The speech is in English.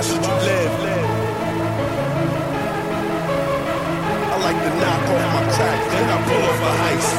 should you live? I like to knock off my crack, then I pull off a heist.